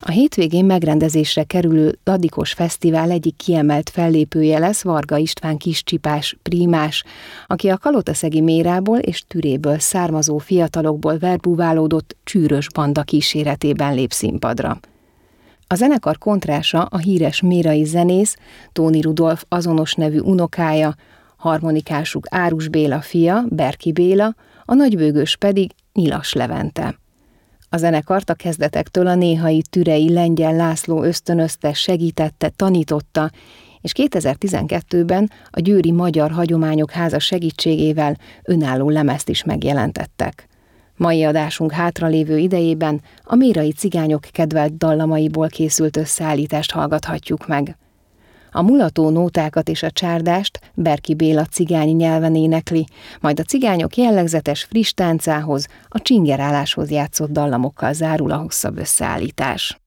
A hétvégén megrendezésre kerülő Dadikos Fesztivál egyik kiemelt fellépője lesz Varga István kiscsipás prímás, aki a kalotaszegi Mérából és Türéből származó fiatalokból verbúválódott csűrös banda kíséretében lép színpadra. A zenekar kontrása a híres mérai zenész, Tóni Rudolf azonos nevű unokája, harmonikásuk Árus Béla fia, Berki Béla, a nagybőgős pedig Nyilas Levente. A zenekart a kezdetektől a néhai türei Lengyel László ösztönözte, segítette, tanította, és 2012-ben a Győri Magyar Hagyományok Háza segítségével önálló lemezt is megjelentettek. Mai adásunk hátralévő idejében a mérai cigányok kedvelt dallamaiból készült összeállítást hallgathatjuk meg. A mulató nótákat és a csárdást Berki Béla cigány nyelven énekli, majd a cigányok jellegzetes friss táncához, a csingeráláshoz játszott dallamokkal zárul a hosszabb összeállítás.